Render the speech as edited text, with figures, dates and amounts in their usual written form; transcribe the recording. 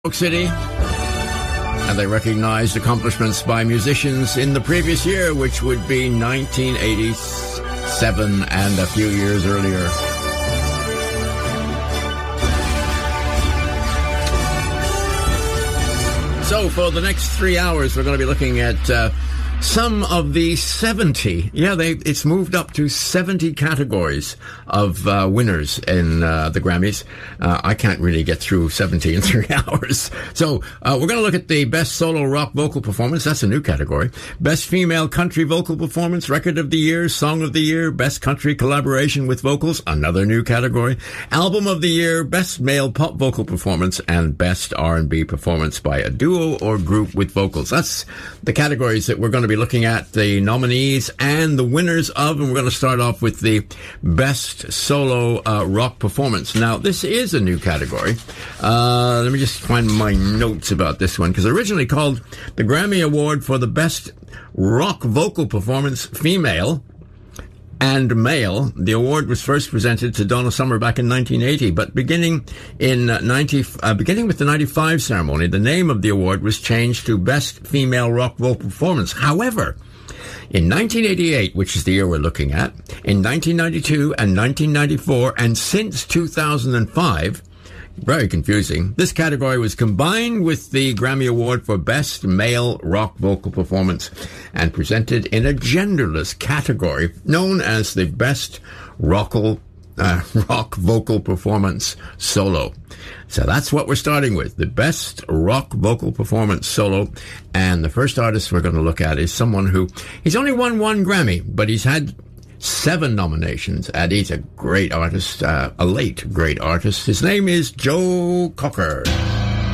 York City, and they recognized accomplishments by musicians in the previous year, which would be 1987 and a few years earlier. So for the next 3 hours, we're going to be looking at some of the 70. It's moved up to 70 categories of winners in the Grammys. I can't really get through 70 in 3 hours. So we're going to look at the Best Solo Rock Vocal Performance. That's a new category. Best Female Country Vocal Performance, Record of the Year, Song of the Year, Best Country Collaboration with Vocals, another new category. Album of the Year, Best Male Pop Vocal Performance, and Best R&B Performance by a Duo or Group with Vocals. That's the categories that we're going to be looking at, the nominees and the winners of, and we're going to start off with the Best Solo Rock Performance. Now, this is a new category. Let me just find my notes about this one, because originally called the Grammy Award for the Best Rock Vocal Performance Female and Male. The award was first presented to Donna Summer back in 1980, but beginning with the 95 ceremony, the name of the award was changed to Best Female Rock Vocal Performance. However, in 1988, which is the year we're looking at, in 1992 and 1994, and since 2005, very confusing, this category was combined with the Grammy Award for Best Male Rock Vocal Performance and presented in a genderless category known as the Best Rock Vocal Performance Solo. So that's what we're starting with, the Best Rock Vocal Performance Solo. And the first artist we're going to look at is someone who, he's only won one Grammy, but he's had 7 nominations, and he's a great artist, a late great artist. His name is Joe Cocker.